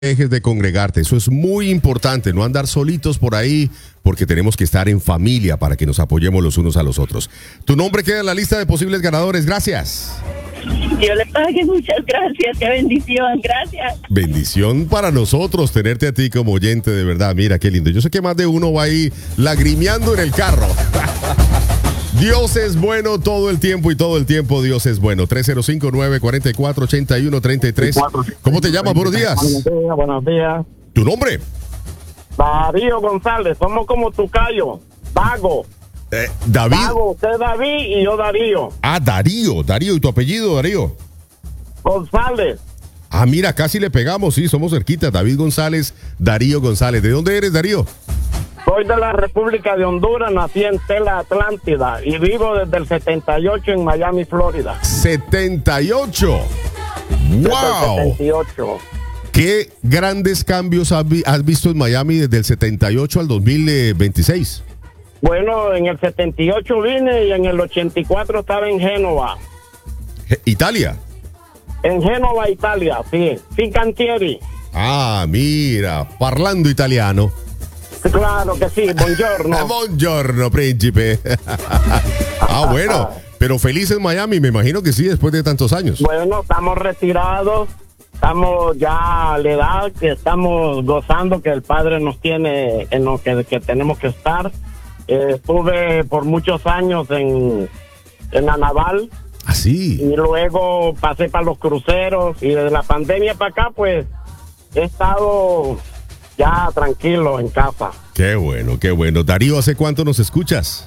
dejes de congregarte, eso es muy importante, no andar solitos por ahí, porque tenemos que estar en familia para que nos apoyemos los unos a los otros. Tu nombre queda en la lista de posibles ganadores, gracias. Dios le pague, muchas gracias, qué bendición, gracias. Bendición para nosotros tenerte a ti como oyente, de verdad, mira qué lindo. Yo sé que más de uno va ahí lagrimeando en el carro. Dios es bueno todo el tiempo y todo el tiempo Dios es bueno. 305-944-8133. ¿Cómo te llamas? Buenos días. Buenos días. ¿Tu nombre? Darío González, somos como Tucayo, Vago. David. Vago, usted David y yo Darío. Ah, Darío. ¿Y tu apellido, Darío? González. Ah, mira, casi le pegamos, sí, somos cerquita. David González, Darío González. ¿De dónde eres, Darío? Soy de la República de Honduras, nací en Tela, Atlántida y vivo desde el 78 en Miami, Florida. 78. ¡Wow! 78. ¿Qué grandes cambios has visto en Miami desde el 78 al 2026? Bueno, en el 78 vine y en el 84 estaba en Génova. ¿Italia? En Génova, Italia, sí. Fincantieri. Ah, mira, parlando italiano. Claro que sí, buongiorno. Buongiorno, príncipe. Ah, bueno, pero feliz en Miami, me imagino que sí, después de tantos años. Bueno, estamos retirados, estamos ya a la edad que estamos gozando, que el Padre nos tiene en lo que tenemos que estar. Estuve por muchos años en la naval. ¿Ah, sí? Y luego pasé para los cruceros y desde la pandemia para acá, pues, he estado ya tranquilo en casa. Qué bueno, qué bueno. Darío, ¿hace cuánto nos escuchas?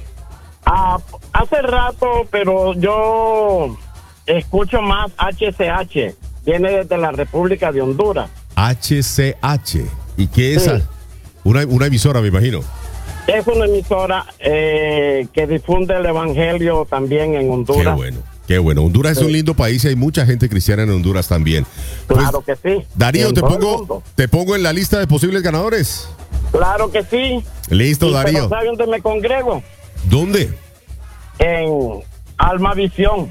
Hace rato, pero yo escucho más HCH. Viene desde la República de Honduras. HCH. ¿Y qué es? Sí. Una emisora, me imagino. Es una emisora que difunde el evangelio también en Honduras. Qué bueno. Qué bueno, Honduras es un lindo país y hay mucha gente cristiana en Honduras también. Claro que sí. Darío, te pongo en la lista de posibles ganadores. Claro que sí. Listo, Darío. ¿Sabes dónde me congrego? ¿Dónde? En Alma Visión.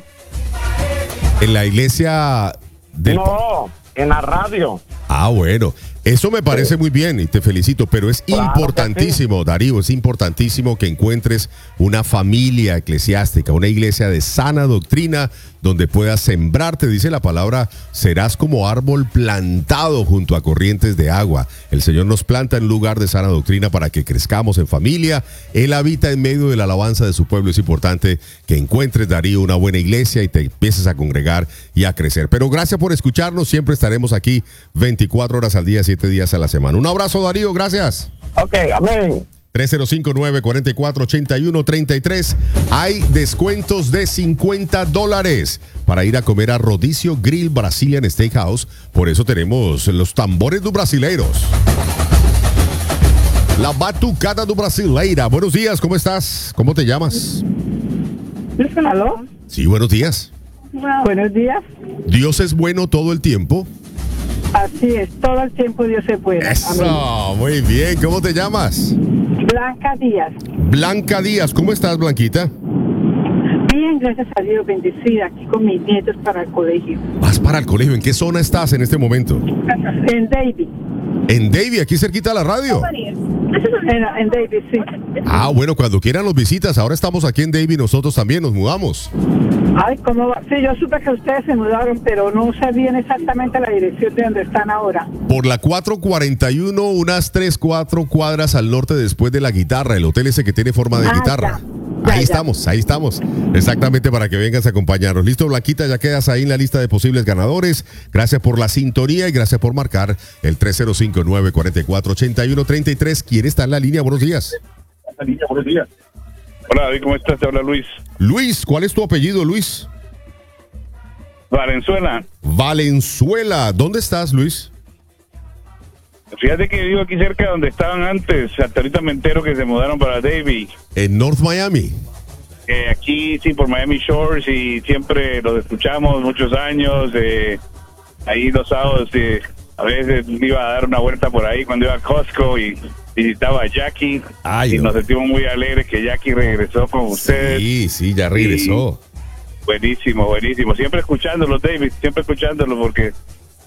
En la iglesia del... No, en la radio. Ah, bueno. Eso me parece muy bien y te felicito, pero es importantísimo, Darío, es importantísimo que encuentres una familia eclesiástica, una iglesia de sana doctrina donde puedas sembrarte, dice la palabra, serás como árbol plantado junto a corrientes de agua. El Señor nos planta en un lugar de sana doctrina para que crezcamos en familia. Él habita en medio de la alabanza de su pueblo. Es importante que encuentres, Darío, una buena iglesia y te empieces a congregar y a crecer. Pero gracias por escucharnos, siempre estaremos aquí 24 horas al día, 7 días a la semana. Un abrazo, Darío, gracias. Ok, amén. 305-944-8133. Hay descuentos de $50 para ir a comer a Rodízio Grill Brazilian Steakhouse. Por eso tenemos los tambores do brasileiros. La batucada do brasileira. Buenos días, ¿cómo estás? ¿Cómo te llamas? ¿Aló? Sí, buenos días. Buenos días. Dios es bueno todo el tiempo. Así es, todo el tiempo Dios es bueno. Eso, amén. muy bien. ¿Cómo te llamas? Blanca Díaz. Blanca Díaz. ¿Cómo estás, Blanquita? Bien, gracias a Dios, bendecida, aquí con mis nietos para el colegio. ¿Vas para el colegio? ¿En qué zona estás en este momento? En David. En David, aquí cerquita de la radio. En David, sí. Ah, bueno, cuando quieran los visitas. Ahora estamos aquí en David, nosotros también nos mudamos. Ay, ¿cómo va? Sí, yo supe que ustedes se mudaron, pero no sé bien exactamente la dirección de donde están ahora. Por la 441, unas 3-4 cuadras al norte después de la guitarra, el hotel ese que tiene forma de guitarra. Ahí estamos. Exactamente, para que vengas a acompañarnos. Listo, Blanquita, ya quedas ahí en la lista de posibles ganadores. Gracias por la sintonía y gracias por marcar el 305-944-8133. ¿Quién está en la línea? Buenos días. Hola, David, ¿cómo estás? Te habla Luis. Luis, ¿cuál es tu apellido, Luis? Valenzuela. Valenzuela. ¿Dónde estás, Luis? Fíjate que vivo aquí cerca de donde estaban antes. Hasta ahorita me entero que se mudaron para David. En North Miami. Aquí, sí, por Miami Shores, y siempre los escuchamos muchos años. Ahí los sábados, a veces iba a dar una vuelta por ahí cuando iba a Costco y visitaba a Jackie. Ay, y no. Nos sentimos muy alegres que Jackie regresó con ustedes. Sí, ya regresó. Buenísimo. Siempre escuchándolo, David, porque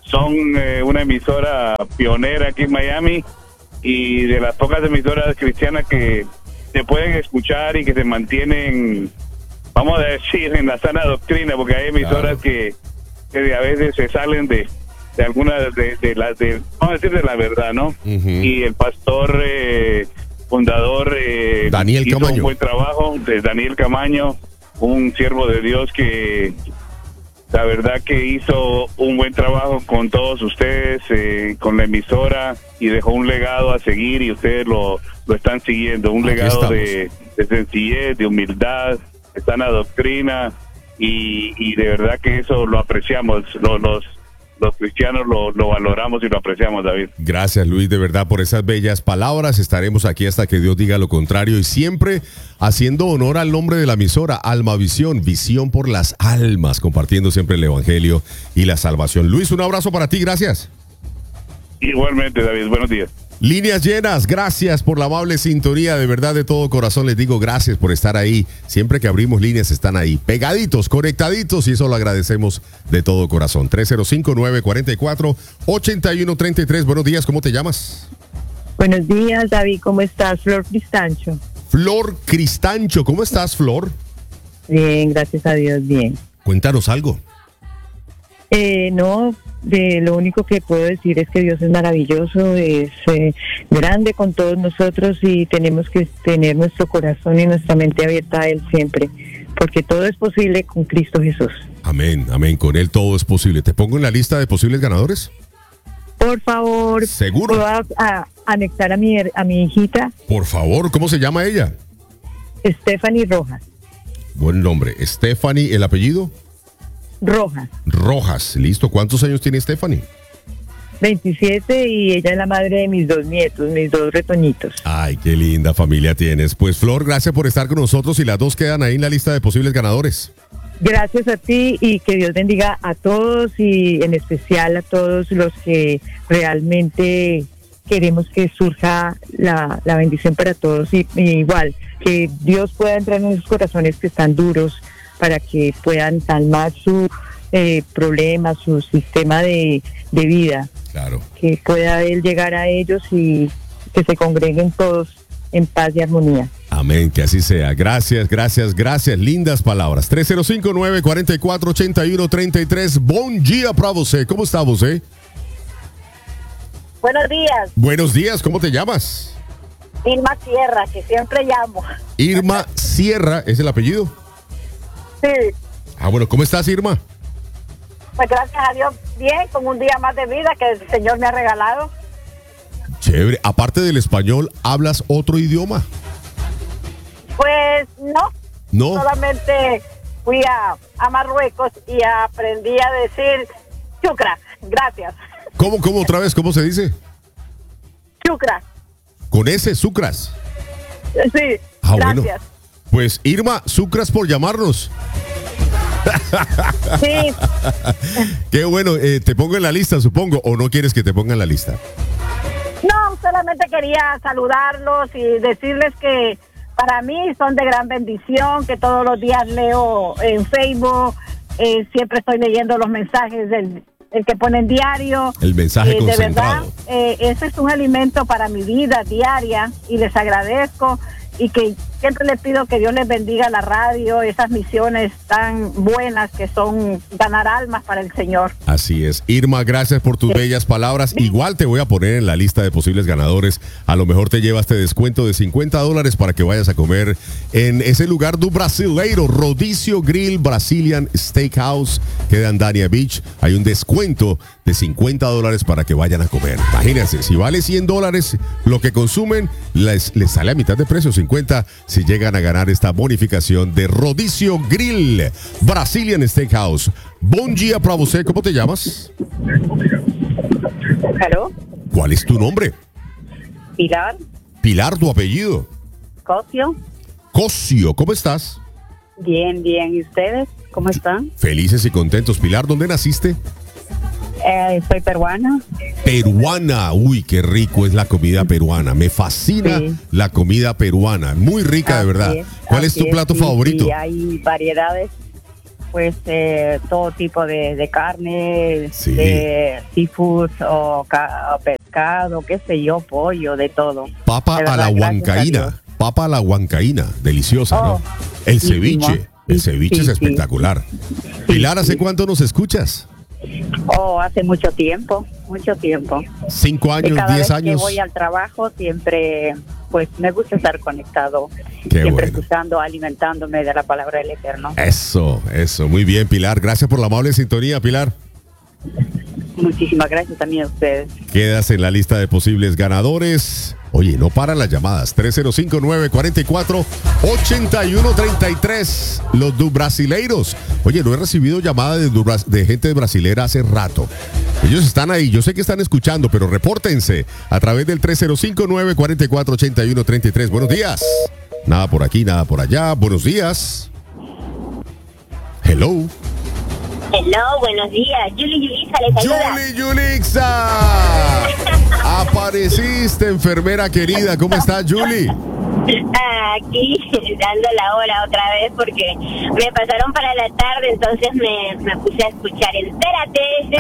son una emisora pionera aquí en Miami y de las pocas emisoras cristianas que se pueden escuchar y que se mantienen, vamos a decir, en la sana doctrina, porque hay emisoras que a veces se salen de algunas de las vamos a decir, de la verdad, ¿no? Y el pastor fundador Daniel hizo Camaño. un buen trabajo, de Daniel Camaño, un siervo de Dios que la verdad que hizo un buen trabajo con todos ustedes, con la emisora, y dejó un legado a seguir y ustedes lo están siguiendo, un Aquí legado de sencillez, de humildad, de sana doctrina, y de verdad que eso lo apreciamos, los cristianos lo valoramos y lo apreciamos, David. Gracias, Luis, de verdad, por esas bellas palabras. Estaremos aquí hasta que Dios diga lo contrario y siempre haciendo honor al nombre de la emisora, Almavisión, visión por las almas, compartiendo siempre el evangelio y la salvación. Luis, un abrazo para ti, gracias. Igualmente, David, buenos días. Líneas llenas, gracias por la amable sintonía, de verdad de todo corazón les digo gracias por estar ahí. Siempre que abrimos líneas están ahí, pegaditos, conectaditos, y eso lo agradecemos de todo corazón. 305-944-8133. Buenos días, ¿cómo te llamas? Buenos días, David, ¿cómo estás? Flor Cristancho. Flor Cristancho, ¿cómo estás, Flor? Bien, gracias a Dios, bien. Cuéntanos algo. No, lo único que puedo decir es que Dios es maravilloso, es grande con todos nosotros y tenemos que tener nuestro corazón y nuestra mente abierta a Él siempre, porque todo es posible con Cristo Jesús. Amén, amén, con Él todo es posible. ¿Te pongo en la lista de posibles ganadores? Por favor. ¿Seguro? ¿Puedo anexar a mi hijita? Por favor, ¿cómo se llama ella? Stephanie Rojas. Buen nombre. Stephanie, ¿el apellido? Rojas. Rojas, listo. ¿Cuántos años tiene Stephanie? 27 y ella es la madre de mis 2 nietos, mis 2 retoñitos. Ay, qué linda familia tienes. Pues Flor, gracias por estar con nosotros y las dos quedan ahí en la lista de posibles ganadores. Gracias a ti y que Dios bendiga a todos y en especial a todos los que realmente queremos que surja la bendición para todos y igual que Dios pueda entrar en esos corazones que están duros para que puedan calmar su problema, su sistema de vida. Claro. Que pueda Él llegar a ellos y que se congreguen todos en paz y armonía. Amén, que así sea. Gracias, gracias, gracias. Lindas palabras. 305-944-8133. Bom dia pra você. ¿Cómo está você? Buenos días, Buenos días, ¿cómo te llamas? Irma Sierra, que siempre llamo. Irma Sierra, ¿es el apellido? Sí, Ah, bueno, ¿cómo estás, Irma? pues gracias a Dios, bien, con un día más de vida que el Señor me ha regalado. Chévere. Aparte del español, ¿hablas otro idioma? Pues no, No. solamente fui a Marruecos y aprendí a decir chucra, gracias. ¿Cómo otra vez? ¿Cómo se dice? Chucra, Con ese, sucras. sí, Ah, bueno. gracias. Pues Irma, sucras por llamarnos. Sí, Qué bueno, te pongo en la lista, supongo, o no quieres que te ponga en la lista. no, solamente quería saludarlos y decirles que para mí son de gran bendición, que todos los días leo en Facebook, siempre estoy leyendo los mensajes el que ponen diario. El mensaje de verdad, concentrado. ese es un alimento para mi vida diaria y les agradezco y que siempre les pido que Dios les bendiga la radio, esas misiones tan buenas que son ganar almas para el Señor. Así es. Irma, gracias por tus bellas palabras. Igual te voy a poner en la lista de posibles ganadores. A lo mejor te llevas este descuento de $50 para que vayas a comer en ese lugar do brasileiro, Rodízio Grill Brazilian Steakhouse, queda en Dania Beach. Hay un descuento de $50 para que vayan a comer. Imagínense, si vale $100 lo que consumen, les sale a mitad de precio, 50 si llegan a ganar esta bonificación de Rodízio Grill Brazilian Steakhouse. Bom dia pra você, ¿cómo te llamas? ¿Aló? ¿Cuál es tu nombre? Pilar, Pilar, tu apellido. Cosio. Cosio, ¿cómo estás? Bien, bien. ¿Y ustedes? ¿Cómo están? Felices y contentos. Pilar, ¿dónde naciste? Soy peruana. Peruana. Uy, qué rico es la comida peruana. Me fascina Sí. la comida peruana. Muy rica, de verdad. ¿Cuál es tu plato favorito? Sí, hay variedades. pues todo tipo de carne, Sí. de seafood o pescado, qué sé yo, pollo, de todo. Papa De a verdad, la gracias a huancaína. Dios. Papa a la huancaína. Deliciosa, ¿no? Oh, El riquísimo. ceviche. El ceviche Sí, es sí. espectacular. Sí, Pilar, ¿hace sí. cuánto nos escuchas? Oh, hace mucho tiempo. 5 Y años, cada 10 vez años. que voy al trabajo siempre, pues me gusta estar conectado, Qué siempre bueno. escuchando, alimentándome de la palabra del Eterno. Eso. Muy bien, Pilar. Gracias por la amable sintonía, Pilar. Muchísimas gracias también a ustedes. Quedas en la lista de posibles ganadores. Oye, no paran las llamadas. 305-944-8133. Los du brasileiros. Oye, no he recibido llamada de gente brasilera hace rato. Ellos están ahí. Yo sé que están escuchando, pero repórtense a través del 305-944-8133. Buenos días. Nada por aquí, nada por allá. Buenos días. Hello. Hello, buenos días. Yulitza les saluda. Yulixa. Apareciste, enfermera querida. ¿Cómo estás, Julie? Aquí dando la hora otra vez porque me pasaron para la tarde, entonces me puse a escuchar Entérate.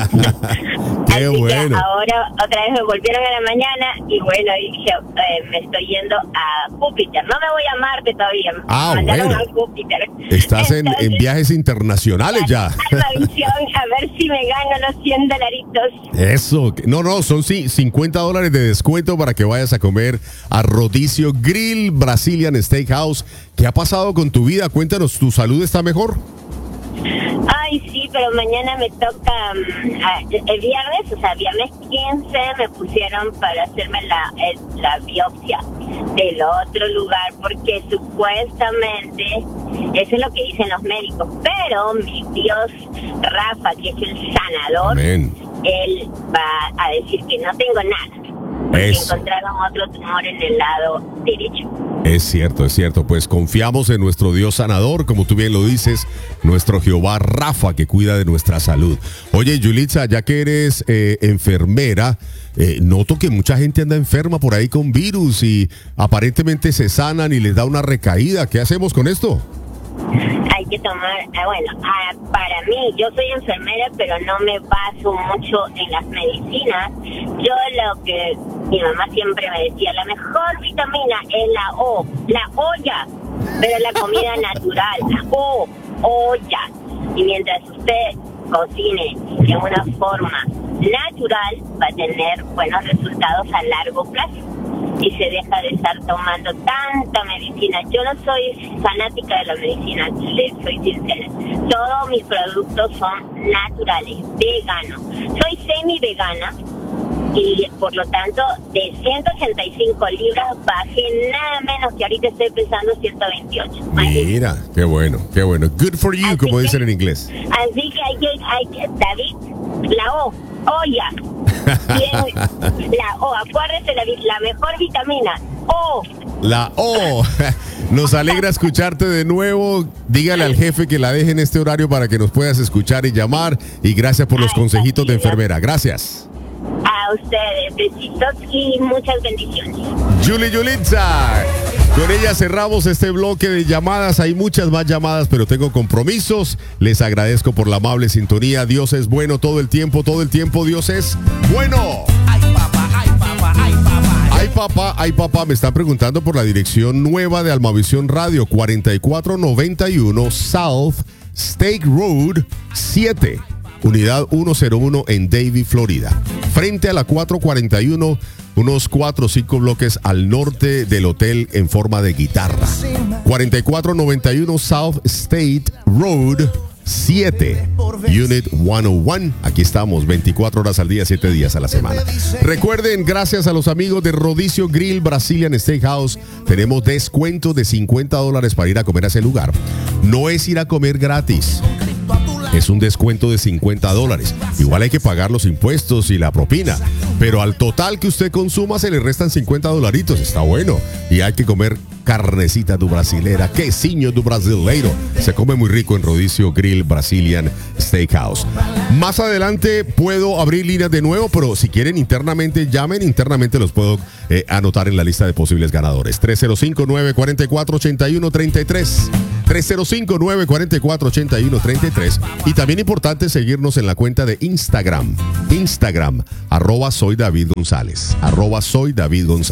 Qué Así bueno. que ahora otra vez me volvieron a la mañana y bueno, dije, me estoy yendo a Júpiter. No me voy a Marte todavía. Me mandaron bueno. a Júpiter. Estás en Entonces, viajes internacionales ya. alma visión, a ver si me gano los $100. Eso. No, son $50 de descuento para que vayas a comer a Rodicio Grill Brazilian Steakhouse. ¿Qué ha pasado con tu vida? Cuéntanos, ¿tu salud está mejor? Ay, sí, pero mañana me toca el viernes, o sea, viernes 15 me pusieron para hacerme la biopsia del otro lugar porque supuestamente, eso es lo que dicen los médicos, pero mi Dios Rafa, que es el sanador, Amén. él va a decir que no tengo nada. Porque Eso. encontraron otro tumor en el lado derecho. Es cierto. Pues confiamos en nuestro Dios sanador, como tú bien lo dices, nuestro Jehová Rafa, que cuida de nuestra salud. Oye, Yulitza, ya que eres enfermera, noto que mucha gente anda enferma por ahí con virus y aparentemente se sanan y les da una recaída. ¿Qué hacemos con esto? Hay que tomar, para mí, yo soy enfermera, pero no me baso mucho en las medicinas. Yo lo que mi mamá siempre me decía, la mejor vitamina es la O, la olla, pero la comida natural, la olla. Y mientras usted cocine de una forma natural, va a tener buenos resultados a largo plazo. Y se deja de estar tomando tanta medicina. Yo no soy fanática de la medicina, les soy sincera. Todos mis productos son naturales, veganos. Soy semi-vegana y por lo tanto de 185 libras bajé nada menos que ahorita estoy pesando 128. Mira, qué bueno. Good for you, Así como que- dicen en inglés. Así que hay que David, la olla. Bien, la O, acuérdese la mejor vitamina, O. La O. Nos alegra escucharte de nuevo. Dígale al jefe que la deje en este horario para que nos puedas escuchar y llamar. Y gracias por los consejitos de enfermera. Gracias. A ustedes, besitos y muchas bendiciones. Yulitza. Con ella cerramos este bloque de llamadas. Hay muchas más llamadas, pero tengo compromisos. Les agradezco por la amable sintonía. Dios es bueno todo el tiempo. Dios es bueno. Ay, papá, me están preguntando por la dirección nueva de Almavisión Radio, 4491 South State Road 7, unidad 101 en Davie, Florida. Frente a la 441, unos 4 o 5 bloques al norte del hotel en forma de guitarra. 4491 South State Road 7, Unit 101. Aquí estamos 24 horas al día, 7 días a la semana. Recuerden, gracias a los amigos de Rodicio Grill Brazilian Steakhouse, tenemos descuento de $50 para ir a comer a ese lugar. No es ir a comer gratis, es un descuento de $50. Igual hay que pagar los impuestos y la propina, pero al total que usted consuma se le restan $50. Está bueno. Y hay que comer carnecita do brasilera, quesinho do brasileiro. Se come muy rico en Rodicio Grill Brazilian Steakhouse. Más adelante puedo abrir líneas de nuevo, pero si quieren internamente, llamen. Internamente los puedo anotar en la lista de posibles ganadores. 305-944-8133. 305-944-8133. Y también importante seguirnos en la cuenta de Instagram. @soy David González. @soy David González.